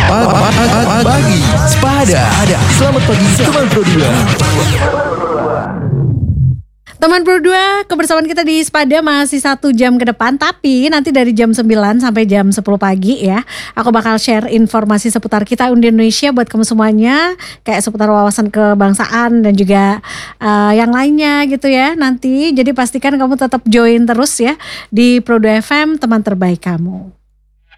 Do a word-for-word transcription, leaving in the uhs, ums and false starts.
Pagi Spada. Selamat pagi teman Pro dua. Teman Pro dua, kebersamaan kita di Spada masih satu jam ke depan. Tapi nanti dari jam sembilan sampai jam sepuluh pagi ya, aku bakal share informasi seputar kita Indonesia buat kamu semuanya. Kayak seputar wawasan kebangsaan dan juga uh, yang lainnya gitu ya nanti. Jadi pastikan kamu tetap join terus ya di Pro dua F M, teman terbaik kamu.